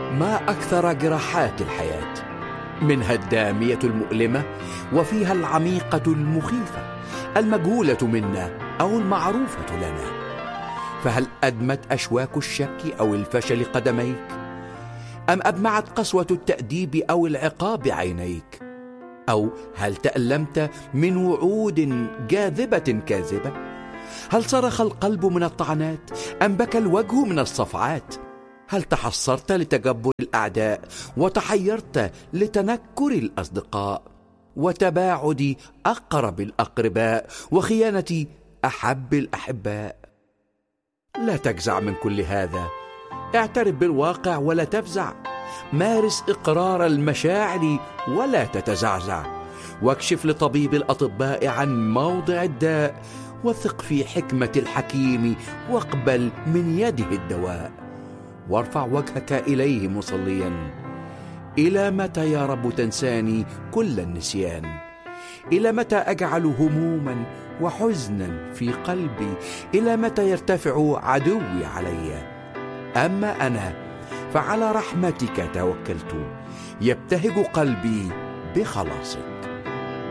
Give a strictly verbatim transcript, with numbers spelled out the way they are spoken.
ما أكثر جراحات الحياة، منها الدامية المؤلمة وفيها العميقة المخيفة، المجهولة منا أو المعروفة لنا. فهل أدمت أشواك الشك أو الفشل قدميك؟ أم أدمعت قسوة التأديب أو العقاب عينيك؟ أو هل تألمت من وعود جاذبة كاذبة؟ هل صرخ القلب من الطعنات أم بكى الوجه من الصفعات؟ هل تحسرت لتجبر الأعداء وتحيرت لتنكر الأصدقاء وتباعد أقرب الأقرباء وخيانة أحب الأحباء؟ لا تجزع من كل هذا، اعترف بالواقع ولا تفزع، مارس إقرار المشاعر ولا تتزعزع، واكشف لطبيب الأطباء عن موضع الداء، وثق في حكمة الحكيم واقبل من يده الدواء، وارفع وجهك إليه مصليا: إلى متى يا رب تنساني كل النسيان؟ إلى متى أجعل هموما وحزنا في قلبي؟ إلى متى يرتفع عدوي علي؟ أما أنا فعلى رحمتك توكلت، يبتهج قلبي بخلاصك.